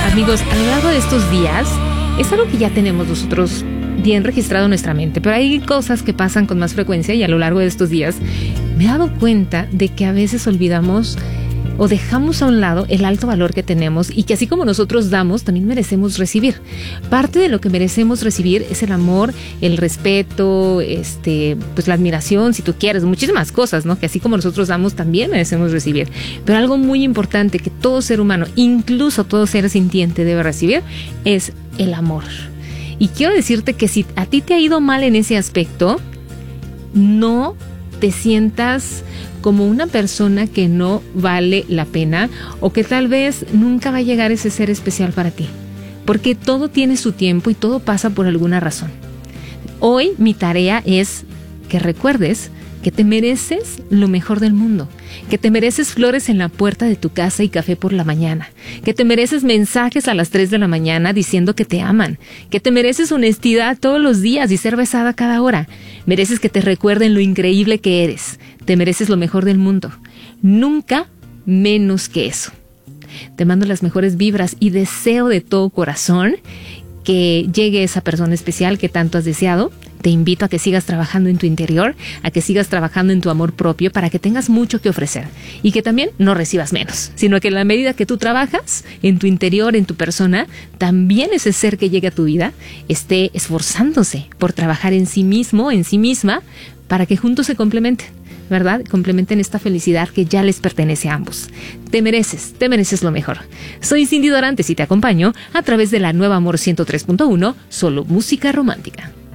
Amigos, a lo largo de estos días, es algo que ya tenemos nosotros bien registrado en nuestra mente, pero hay cosas que pasan con más frecuencia y a lo largo de estos días me he dado cuenta de que a veces olvidamos o dejamos a un lado el alto valor que tenemos y que así como nosotros damos, también merecemos recibir. Parte de lo que merecemos recibir es el amor, el respeto, pues la admiración, si tú quieres, muchísimas cosas, ¿no? Que así como nosotros damos, también merecemos recibir. Pero algo muy importante que todo ser humano, incluso todo ser sintiente, debe recibir es el amor. Y quiero decirte que si a ti te ha ido mal en ese aspecto, no te sientas como una persona que no vale la pena o que tal vez nunca va a llegar ese ser especial para ti. Porque todo tiene su tiempo y todo pasa por alguna razón. Hoy mi tarea es que recuerdes que te mereces lo mejor del mundo, que te mereces flores en la puerta de tu casa y café por la mañana, que te mereces mensajes a las 3 de la mañana diciendo que te aman, que te mereces honestidad todos los días y ser besada cada hora, mereces que te recuerden lo increíble que eres, te mereces lo mejor del mundo, nunca menos que eso. Te mando las mejores vibras y deseo de todo corazón que llegue esa persona especial que tanto has deseado. Te invito a que sigas trabajando en tu interior, a que sigas trabajando en tu amor propio para que tengas mucho que ofrecer y que también no recibas menos, sino que en la medida que tú trabajas en tu interior, en tu persona, también ese ser que llegue a tu vida esté esforzándose por trabajar en sí mismo, en sí misma, para que juntos se complementen, ¿verdad? Complementen esta felicidad que ya les pertenece a ambos. Te mereces lo mejor. Soy Cindy Dorantes y te acompaño a través de la Nueva Amor 103.1, solo música romántica.